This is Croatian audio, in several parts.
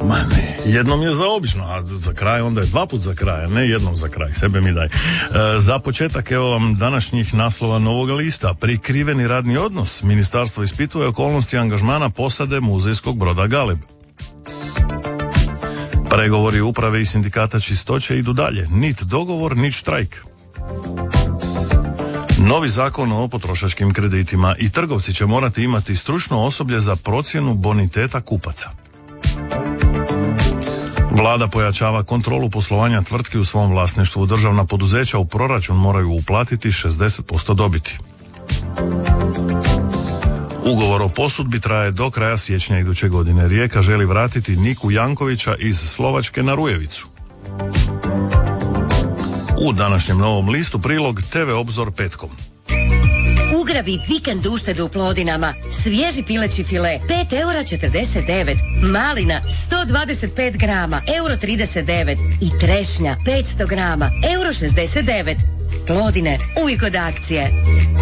Ma ne, jednom je za obično, a za kraj onda je dva put za kraj, a ne jednom za kraj, sebe mi daj. Za početak evo vam današnjih naslova Novog lista. Prikriveni radni odnos. Ministarstvo ispituje okolnosti angažmana posade muzejskog broda Galeb. Pregovori uprave i sindikata čistoće idu dalje. Nit dogovor, nit štrajk. Novi zakon o potrošačkim kreditima i trgovci će morati imati stručno osoblje za procjenu boniteta kupaca. Vlada pojačava kontrolu poslovanja tvrtki u svom vlasništvu. Državna poduzeća u proračun moraju uplatiti 60% dobiti. Ugovor o posudbi traje do kraja siječnja iduće godine. Rijeka želi vratiti Niku Jankovića iz Slovačke na Rujevicu. U današnjem Novom listu prilog TV Obzor petkom. Ugrabi vikend uštedu u Plodinama. Svježi pileći file 5,49 €, malina 125 grama, €39 i trešnja 500 grama, €69. Plodine, uvijek od akcije.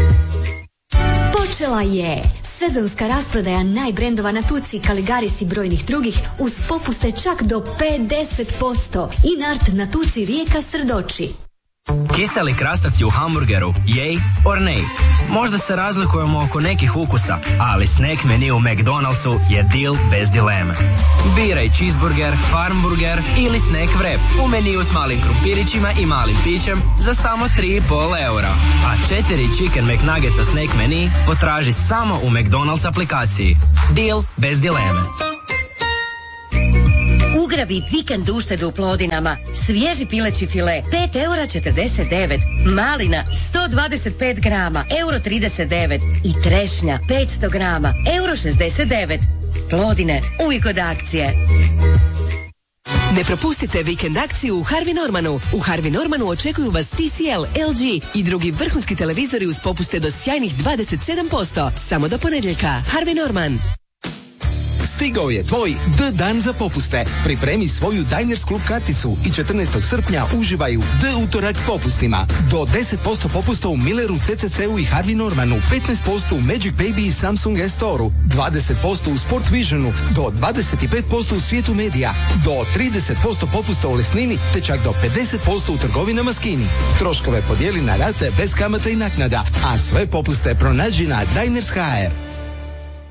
Počela je sezonska rasprodaja najbrendova na Tuci, Kaligaris i brojnih drugih uz popuste čak do 50%. I Nart na Tuci Rijeka Srdoči. Kiseli krastavci u hamburgeru, jej or nej. Možda se razlikujemo oko nekih ukusa, ali snack menu u McDonald'su je deal bez dileme. Biraj cheeseburger, farmburger ili snack wrap u meniju s malim krumpirićima i malim pićem za samo 3,5 €. A 4 chicken McNuggetsa snack menu potraži samo u McDonald's aplikaciji. Deal bez dileme. Ugrabi vikend uštedu u Plodinama. Svježi pileći file 5,49 €, malina 125 grama, €39 i trešnja 500 grama, €69. Plodine, uvijek od akcije. Ne propustite vikend akciju u Harvey Normanu. U Harvey Normanu očekuju vas TCL, LG i drugi vrhunski televizori uz popuste do sjajnih 27%. Samo do ponedjeljka. Harvey Norman. Stigao je tvoj D dan za popuste. Pripremi svoju Diners Club karticu i 14. srpnja uživaju D utorak popustima. Do 10% popusta u Milleru, CCC-u i Harvey Normanu, 15% u Magic Baby i Samsung S-Store-u, 20% u Sport Visionu, do 25% u Svijetu medija, do 30% popusta u Lesnini, te čak do 50% u trgovinama Skini. Troškove podijeli na rate bez kamata i naknada, a sve popuste pronađi na Diners HR.